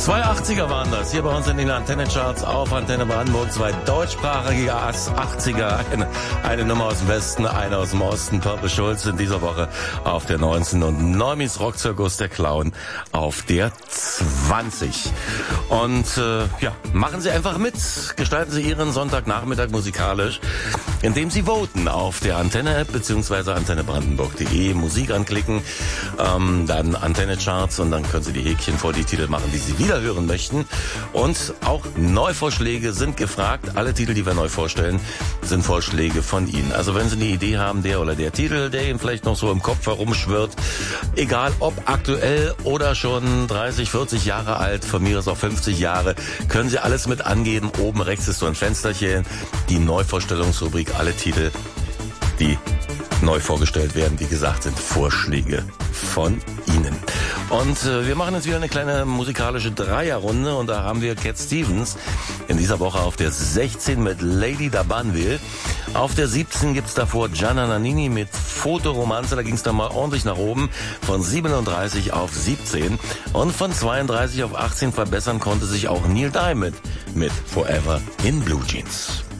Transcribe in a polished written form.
280er waren das, hier bei uns in den Antenne-Charts auf Antenne Brandenburg. Zwei deutschsprachige 80er, eine Nummer aus dem Westen, eine aus dem Osten. Purple Schulz in dieser Woche auf der 19 und Neumis Rockzirkus, der Clown, auf der 20. Und machen Sie einfach mit, gestalten Sie Ihren Sonntagnachmittag musikalisch, indem Sie voten auf der Antenne-App bzw. antennebrandenburg.de, Musik anklicken, dann Antenne-Charts und dann können Sie die Häkchen vor die Titel machen, die Sie wieder hören möchten. Und auch Neuvorschläge sind gefragt. Alle Titel, die wir neu vorstellen, sind Vorschläge von Ihnen. Also wenn Sie eine Idee haben, der oder der Titel, der Ihnen vielleicht noch so im Kopf herumschwirrt, egal ob aktuell oder schon 30, 40 Jahre alt, von mir aus auch 50 Jahre, können Sie alles mit angeben. Oben rechts ist so ein Fensterchen, die Neuvorstellungsrubrik, alle Titel, die neu vorgestellt werden, wie gesagt, sind Vorschläge von Ihnen. Und wir machen jetzt wieder eine kleine musikalische Dreierrunde und da haben wir Cat Stevens in dieser Woche auf der 16 mit Lady da Banville. Auf der 17 gibt's davor Gianna Nannini mit Fotoromanze, da ging's dann mal ordentlich nach oben, von 37 auf 17 und von 32 auf 18 verbessern konnte sich auch Neil Diamond mit Forever in Blue Jeans.